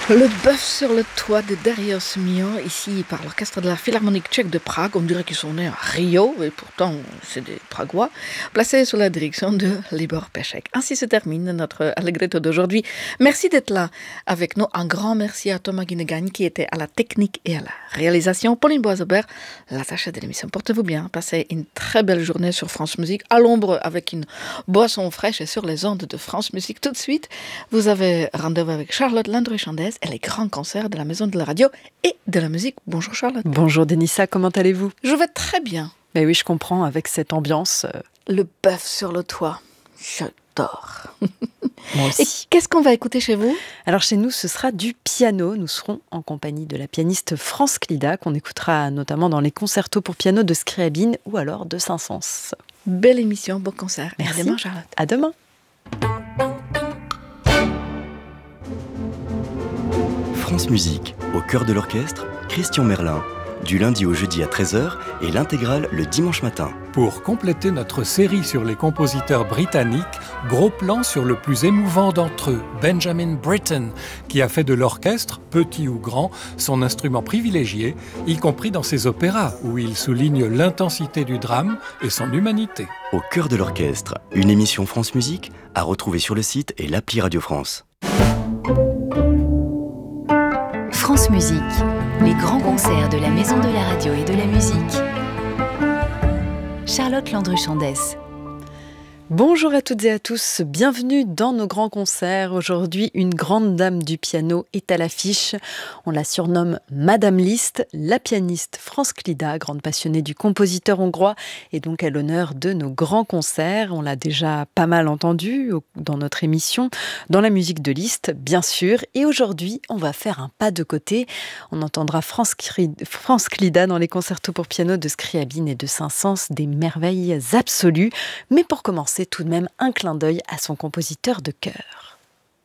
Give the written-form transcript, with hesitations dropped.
Le bœuf sur le toit de Darius Milhaud, ici par l'orchestre de la Philharmonique tchèque de Prague. On dirait qu'ils sont nés à Rio, et pourtant c'est des Pragois, placés sous la direction de Libor Pešek. Ainsi se termine notre Allegretto d'aujourd'hui. Merci d'être là avec nous. Un grand merci à Thomas Guinegagne qui était à la technique et à la réalisation. Pauline Boisaubert, l'attachée de l'émission. Portez-vous bien, passez une très belle journée sur France Musique, à l'ombre avec une boisson fraîche et sur les ondes de France Musique. Tout de suite, vous avez rendez-vous avec Charlotte Landry-Chandès et les grands concerts de la Maison de la Radio et de la musique. Bonjour Charlotte. Bonjour Denissa, comment allez-vous ? Je vais très bien. Mais oui, je comprends, avec cette ambiance. Le bœuf sur le toit, j'adore. Moi aussi. Et qu'est-ce qu'on va écouter chez vous ? Alors chez nous, ce sera du piano. Nous serons en compagnie de la pianiste France Clida, qu'on écoutera notamment dans les concertos pour piano de Scriabine ou alors de Saint-Saëns. Belle émission, beau concert. Merci. À demain Charlotte. À demain. France Musique, au cœur de l'orchestre, Christian Merlin, du lundi au jeudi à 13h et l'intégrale le dimanche matin. Pour compléter notre série sur les compositeurs britanniques, gros plan sur le plus émouvant d'entre eux, Benjamin Britten, qui a fait de l'orchestre, petit ou grand, son instrument privilégié, y compris dans ses opéras, où il souligne l'intensité du drame et son humanité. Au cœur de l'orchestre, une émission France Musique à retrouver sur le site et l'appli Radio France. France Musique, les grands concerts de la Maison de la Radio et de la musique. Charlotte Landry-Chandès. Bonjour à toutes et à tous, bienvenue dans nos grands concerts. Aujourd'hui, une grande dame du piano est à l'affiche. On la surnomme Madame Liszt, la pianiste France Clida, grande passionnée du compositeur hongrois, et donc à l'honneur de nos grands concerts. On l'a déjà pas mal entendu dans notre émission, dans la musique de Liszt, bien sûr. Et aujourd'hui, on va faire un pas de côté. On entendra France Clida dans les concertos pour piano de Scriabine et de Saint-Saëns, des merveilles absolues. Mais pour commencer, tout de même un clin d'œil à son compositeur de cœur.